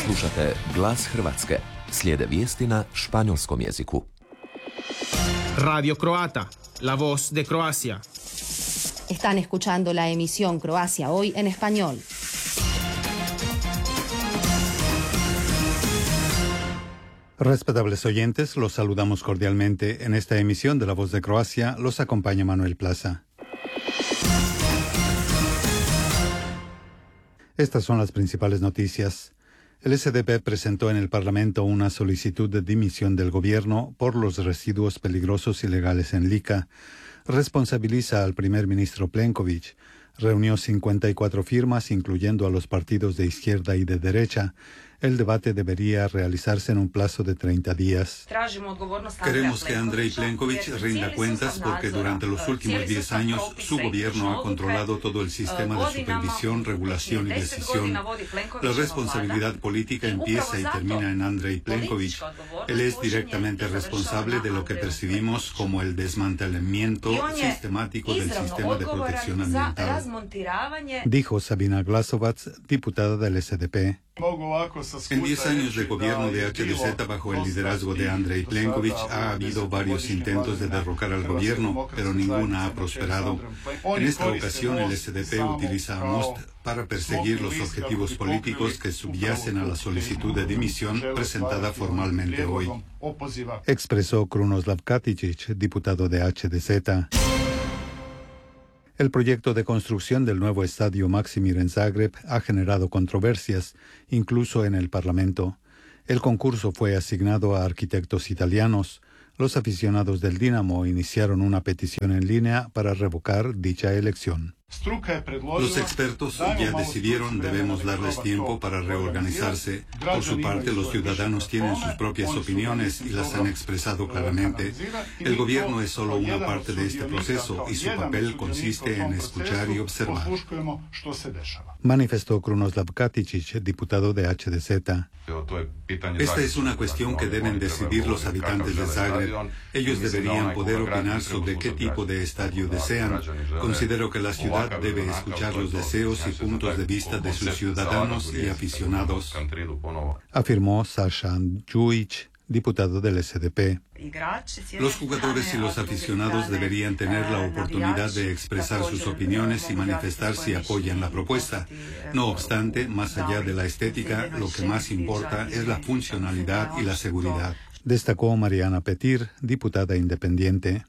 Slušate Glas Hrvatske. Slijede vijesti na španjolskom jeziku. Radio Croata, la voz de Croacia. Están escuchando la emisión Croacia Hoy en español. Respetables oyentes, los saludamos cordialmente. En esta emisión de La Voz de Croacia los acompaña Manuel Plaza. Estas son las principales noticias. El SDP presentó en el Parlamento una solicitud de dimisión del gobierno por los residuos peligrosos ilegales en Lika. Responsabiliza al primer ministro Plenković. Reunió 54 firmas, incluyendo a los partidos de izquierda y de derecha. El debate debería realizarse en un plazo de 30 días. Queremos que Andrej Plenković rinda cuentas porque durante los últimos 10 años su gobierno ha controlado todo el sistema de supervisión, regulación y decisión. La responsabilidad política empieza y termina en Andrej Plenković. Él es directamente responsable de lo que percibimos como el desmantelamiento sistemático del sistema de protección ambiental, dijo Sabina Glasovac, diputada del SDP. En 10 años de gobierno de HDZ bajo el liderazgo de Andrej Plenković ha habido varios intentos de derrocar al gobierno, pero ninguna ha prosperado. En esta ocasión el SDP utiliza a Most para perseguir los objetivos políticos que subyacen a la solicitud de dimisión presentada formalmente hoy, expresó Krunoslav Katičić, diputado de HDZ. El proyecto de construcción del nuevo estadio Maksimir en Zagreb ha generado controversias, incluso en el Parlamento. El concurso fue asignado a arquitectos italianos. Los aficionados del Dinamo iniciaron una petición en línea para revocar dicha elección. Los expertos ya decidieron, debemos darles tiempo para reorganizarse. Por su parte, los ciudadanos tienen sus propias opiniones y las han expresado claramente. El gobierno es solo una parte de este proceso y su papel consiste en escuchar y observar, manifestó Krunoslav Katičić, diputado de HDZ. Esta es una cuestión que deben decidir los habitantes de Zagreb. Ellos deberían poder opinar sobre qué tipo de estadio desean. Considero que la ciudad debe escuchar los deseos y puntos de vista de sus ciudadanos y aficionados, afirmó Sasha Đujić, diputado del SDP. Los jugadores y los aficionados deberían tener la oportunidad de expresar sus opiniones y manifestar si apoyan la propuesta. No obstante, más allá de la estética, lo que más importa es la funcionalidad y la seguridad, destacó Mariana Petir, diputada independiente.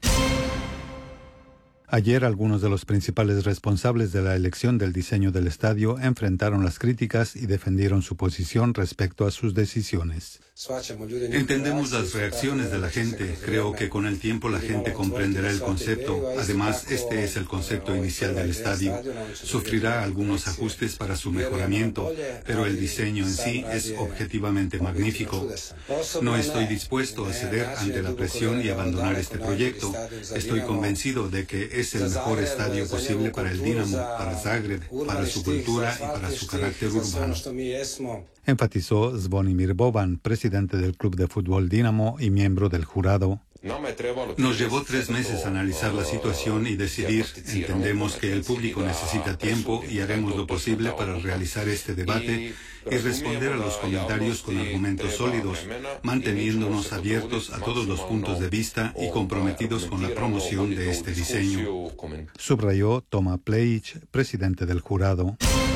Ayer, algunos de los principales responsables de la elección del diseño del estadio enfrentaron las críticas y defendieron su posición respecto a sus decisiones. Entendemos las reacciones de la gente. Creo que con el tiempo la gente comprenderá el concepto. Además, este es el concepto inicial del estadio. Sufrirá algunos ajustes para su mejoramiento, pero el diseño en sí es objetivamente magnífico. No estoy dispuesto a ceder ante la presión y abandonar este proyecto. Estoy convencido de que es el mejor estadio posible para el Dinamo, para Zagreb, para su cultura y para su carácter urbano, enfatizó Zvonimir Boban, presidente del club de fútbol Dinamo y miembro del jurado. Nos llevó 3 meses analizar la situación y decidir. Entendemos que el público necesita tiempo y haremos lo posible para realizar este debate y responder a los comentarios con argumentos sólidos, manteniéndonos abiertos a todos los puntos de vista y comprometidos con la promoción de este diseño, subrayó Toma Plejić, presidente del jurado.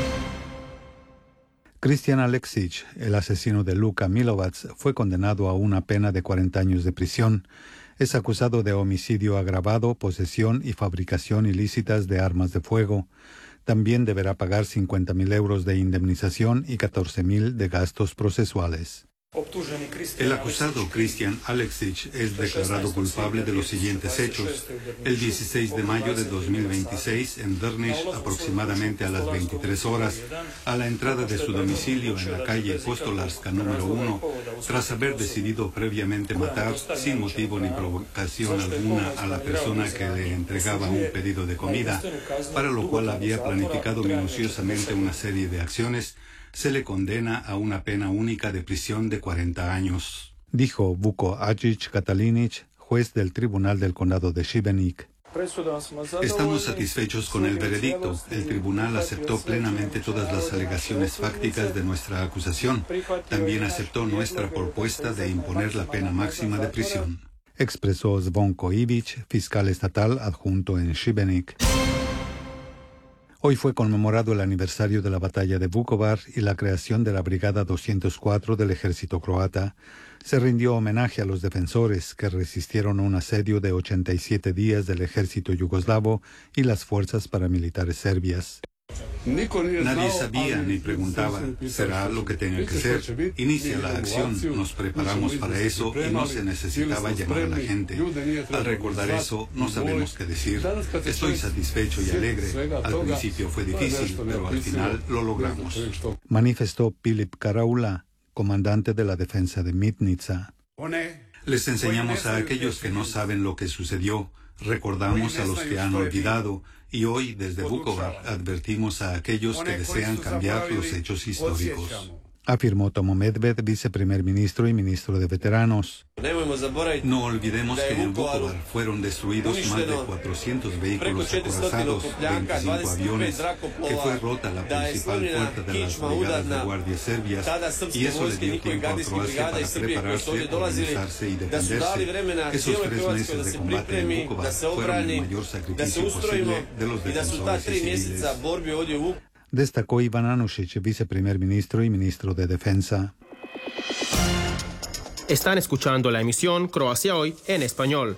Christian Aleksić, el asesino de Luka Milovac, fue condenado a una pena de 40 años de prisión. Es acusado de homicidio agravado, posesión y fabricación ilícitas de armas de fuego. También deberá pagar 50.000 euros de indemnización y 14.000 de gastos procesuales. El acusado Christian Aleksić es declarado culpable de los siguientes hechos. El 16 de mayo de 2026, en Drniš, aproximadamente a las 23 horas, a la entrada de su domicilio en la calle Postolarska número 1, tras haber decidido previamente matar, sin motivo ni provocación alguna, a la persona que le entregaba un pedido de comida, para lo cual había planificado minuciosamente una serie de acciones, se le condena a una pena única de prisión de 40 años. Dijo Vuko Ajić Katalinić, juez del Tribunal del Condado de Šibenik. Estamos satisfechos con el veredicto. El tribunal aceptó plenamente todas las alegaciones fácticas de nuestra acusación. También aceptó nuestra propuesta de imponer la pena máxima de prisión, expresó Zvonko Ivić, fiscal estatal adjunto en Šibenik. Hoy fue conmemorado el aniversario de la batalla de Vukovar y la creación de la Brigada 204 del ejército croata. Se rindió homenaje a los defensores que resistieron un asedio de 87 días del ejército yugoslavo y las fuerzas paramilitares serbias. Nadie sabía ni preguntaba, ¿será lo que tenga que ser? Inicia la acción, nos preparamos para eso y no se necesitaba llamar a la gente. Al recordar eso, no sabemos qué decir. Estoy satisfecho y alegre. Al principio fue difícil, pero al final lo logramos. Manifestó Pilip Karaula, comandante de la defensa de Mitnica. Les enseñamos a aquellos que no saben lo que sucedió, recordamos a los que han olvidado, y hoy desde Vukovar advertimos a aquellos que desean cambiar los hechos históricos, afirmó Tomo Medved, viceprimer ministro y ministro de veteranos. No olvidemos que en Vukovar fueron destruidos más de 400 vehículos acorazados, 25 aviones, que fue rota la principal puerta de las brigadas de guardias serbias, y eso le dio tiempo a Croacia para prepararse, organizarse y defenderse. Esos 3 meses de combate en Vukovar fueron el mayor sacrificio posible de los defensores y civiles, destacó Ivan Anušić, viceprimer ministro y ministro de Defensa. Están escuchando la emisión Croacia Hoy en español.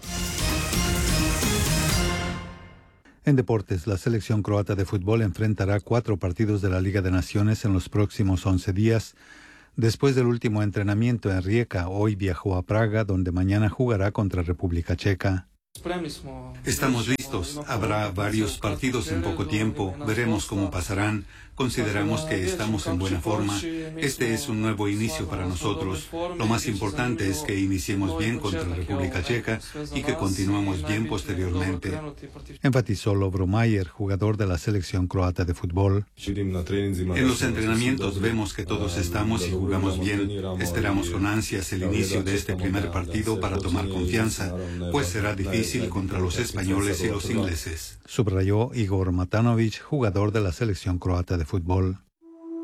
En deportes, la selección croata de fútbol enfrentará 4 partidos de la Liga de Naciones en los próximos 11 días. Después del último entrenamiento en Rijeka, hoy viajó a Praga, donde mañana jugará contra República Checa. Estamos listos. Habrá varios partidos en poco tiempo. Veremos cómo pasarán. Consideramos que estamos en buena forma. Este es un nuevo inicio para nosotros. Lo más importante es que iniciemos bien contra República Checa y que continuemos bien posteriormente, enfatizó Lovro Majer, jugador de la selección croata de fútbol. En los entrenamientos vemos que todos estamos y jugamos bien. Esperamos con ansias el inicio de este primer partido para tomar confianza, pues será difícil contra los españoles y los ingleses, subrayó Igor Matanović, jugador de la selección croata de fútbol.